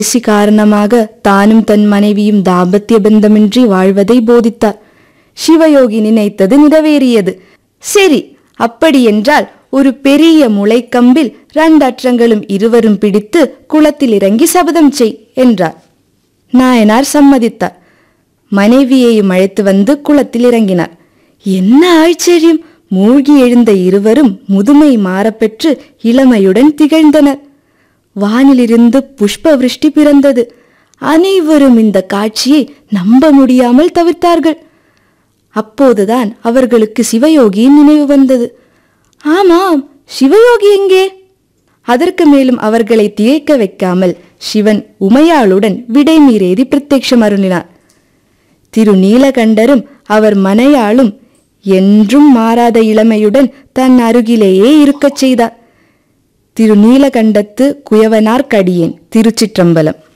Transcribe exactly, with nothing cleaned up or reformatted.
பேசி காரணமாக தானும் தன் மனைவியும் தாம்பத்திய பந்தமின்றி வாழ்வதை போதித்தார். சிவயோகி நினைத்தது நிறைவேறியது. சரி, அப்படியென்றால் ஒரு பெரிய முளைக்கம்பில் இரண்டு அற்றங்களும் இருவரும் பிடித்து குளத்தில் இறங்கி சபதம் செய் என்றார். நாயனார் சம்மதித்தார். மனைவியையும் அழைத்து வந்து குளத்தில் இறங்கினார். என்ன ஆச்சரியம்! மூழ்கி எழுந்த இருவரும் முதுமை மாறப்பெற்று இளமையுடன் திகழ்ந்தனர். வானிலிருந்து புஷ்ப விருஷ்டி பிறந்தது. அனைவரும் இந்த காட்சியை நம்ப முடியாமல் தவிர்த்தார்கள். அப்போதுதான் அவர்களுக்கு சிவயோகியின் நினைவு வந்தது. ஆமாம், சிவயோகி எங்கே? அதற்கு மேலும் அவர்களை திகைக்க வைக்காமல் சிவன் உமையாளுடன் விடைமீறேறி பிரத்யட்சம் அருளினார். திரு நீலகண்டரும் அவர் மனையாளும் என்றும் மாறாத இளமையுடன் தன் அருகிலேயே இருக்கச் செய்தார். திரு நீலகண்டத்து குயவனார் கடியேன். திருச்சிற்றம்பலம்.